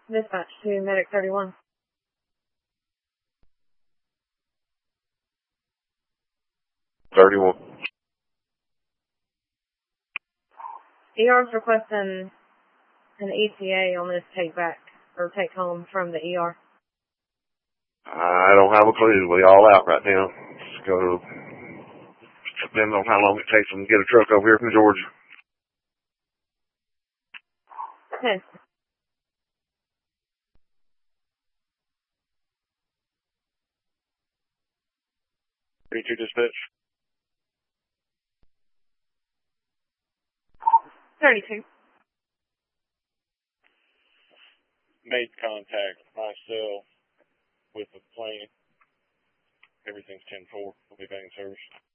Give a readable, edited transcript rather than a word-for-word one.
Dispatch to Medic 31. ER's requesting an ETA on this take back or take home from the ER. I don't have a clue. We all out right now. So, depends on how long it takes them to get a truck over here from Georgia. Okay. 32 dispatch. 32. Made contact myself with the plane. Everything's 10-4. We'll be back in service.